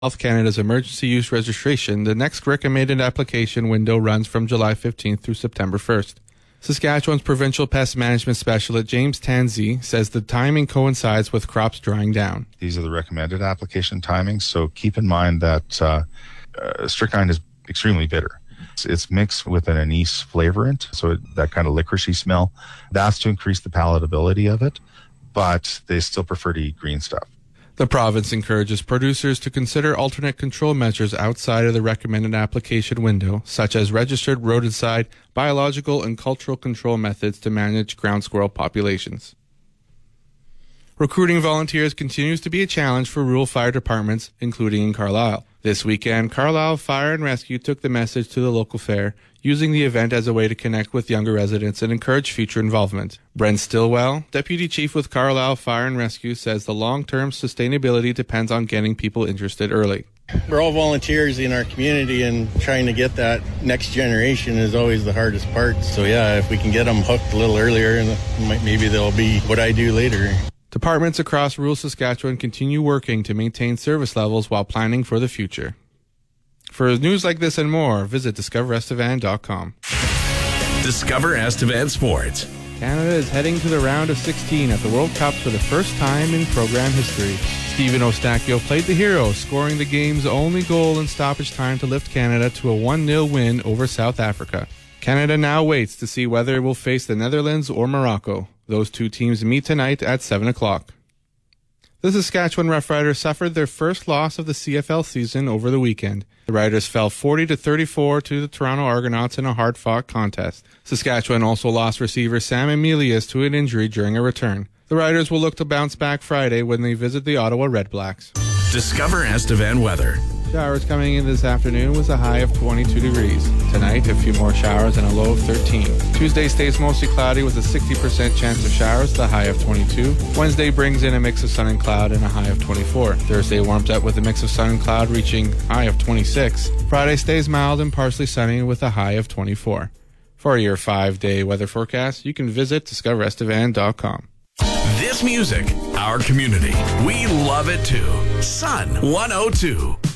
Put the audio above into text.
Health Canada's emergency use registration, the next recommended application window runs from July 15th through September 1st. Saskatchewan's provincial pest management specialist James Tanzi says the timing coincides with crops drying down. These are the recommended application timings, so keep in mind that strychnine is extremely bitter. It's mixed with an anise flavorant, so that kind of licoricey smell. That's to increase the palatability of it, but they still prefer to eat green stuff. The province encourages producers to consider alternate control measures outside of the recommended application window, such as registered rodenticide, biological, and cultural control methods to manage ground squirrel populations. Recruiting volunteers continues to be a challenge for rural fire departments, including in Carlisle. This weekend, Carlisle Fire and Rescue took the message to the local fair, using the event as a way to connect with younger residents and encourage future involvement. Brent Stillwell, Deputy Chief with Carlisle Fire and Rescue, says the long-term sustainability depends on getting people interested early. We're all volunteers in our community, and trying to get that next generation is always the hardest part. So yeah, if we can get them hooked a little earlier, maybe they'll be what I do later. Departments across rural Saskatchewan continue working to maintain service levels while planning for the future. For news like this and more, visit discoverestevan.com. Discover Estevan Sports. Canada is heading to the round of 16 at the World Cup for the first time in program history. Stephen Eustáquio played the hero, scoring the game's only goal in stoppage time to lift Canada to a 1-0 win over South Africa. Canada now waits to see whether it will face the Netherlands or Morocco. Those two teams meet tonight at 7 o'clock. The Saskatchewan Roughriders suffered their first loss of the CFL season over the weekend. The Riders fell 40-34 to the Toronto Argonauts in a hard-fought contest. Saskatchewan also lost receiver Sam Emilius to an injury during a return. The Riders will look to bounce back Friday when they visit the Ottawa Redblacks. Discover Estevan weather. Showers coming in this afternoon with a high of 22 degrees. Tonight, a few more showers and a low of 13. Tuesday stays mostly cloudy with a 60% chance of showers, the high of 22. Wednesday brings in a mix of sun and cloud and a high of 24. Thursday warms up with a mix of sun and cloud reaching high of 26. Friday stays mild and partially sunny with a high of 24. For your 5-day weather forecast, you can visit discoverestevan.com. This music, our community, we love it too. Sun 102.